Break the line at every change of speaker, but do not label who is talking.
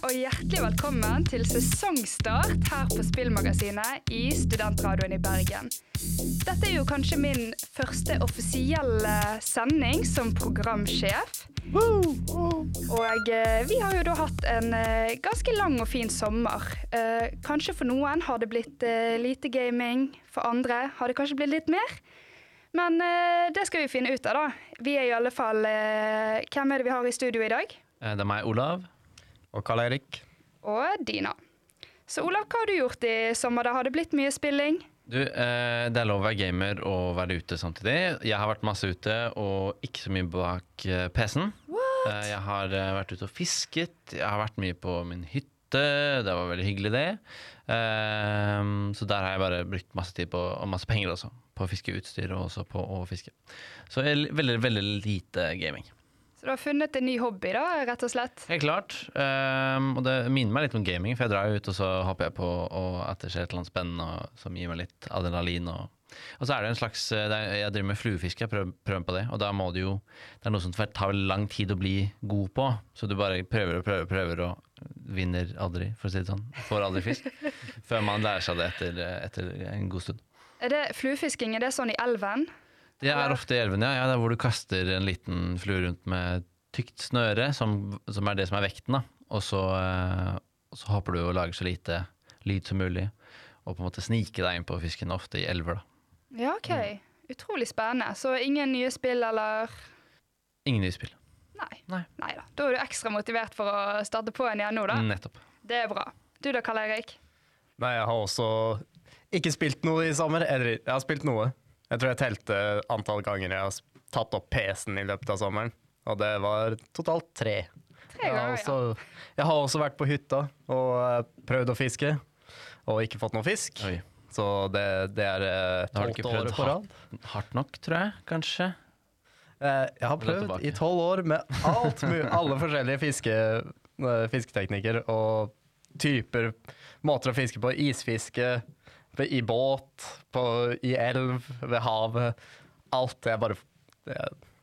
og hjertelig velkommen til sesongstart her på Spillmagasinet i Studentradioen i Bergen. Dette jo kanskje min første offisielle sending som programsjef. Og vi har jo da hatt en ganske lang og fin sommer. Kanskje for noen har det blitt lite gaming, for andre har det kanskje blitt litt mer. Men det skal vi finne ut av da. Vi i alle fall, hvem det vi har i studio i dag?
Det meg, Olav.
Og Karl-Erik.
Og Dina. Så Olav, hva har du gjort i sommer da? Har det blitt mye spilling?
Du, det lov å være gamer og være ute samtidig. Jeg har vært masse ute og ikke så mye bak PC-en. Jeg har vært ute og fisket. Jeg har vært mye på min hytte. Det var veldig hyggelig det. Så der har jeg bare brukt masse tid på, og masse penger også, på å fiske utstyr og også på å fiske. Så veldig, veldig lite gaming.
Så du har funnet en ny hobby da, rett og slett?
Helt klart. Og det minner meg litt om gaming, for jeg drar ut og så hopper jeg på og etterser et eller annet spennende som gir meg litt adrenalin. Og så er det en slags, jeg driver med fluefiske, jeg prøver på det, og da må det jo, det er noe som tar lang tid å bli god på, så du bare prøver og vinner aldri, for å si det sånn, får aldri fisk, før man lærer seg det etter en god stund.
Er det fluefisking, er det sånn i elven?
Det er ofte i elven, ja. Det er hvor du kaster en liten flue rundt med tykt snøre, som er det som er vekten, da. Og så håper du å lage så lite lyd som mulig, og på en måte snike deg inn på fisken, ofte i elver, da.
Ja, ok. Utrolig spennende. Så ingen nye spill, eller?
Ingen nye spill.
Nei da. Da er du ekstra motivert for å starte på en igjen nå, da.
Nettopp.
Det er bra. Du da, Karl-Erik?
Nei, jeg har også ikke spilt noe i sommer, eller jeg har spilt noe. Jeg tror jeg telte antall ganger jeg har tatt opp PC-en i løpet av sommeren, og det var totalt 3.
3 ganger,
Jeg har også vært på hytta og prøvd å fiske, og ikke fått noe fisk.
Oi.
Så det er
Da har du
12
ikke
år
prøvd
på rad.
hardt nok, tror jeg, kanskje.
Jeg har prøvd i 12 år med alle forskjellige fisketeknikker og typer, måter å fiske på, isfiske, i båt, i elv, ved havet. Alt er bare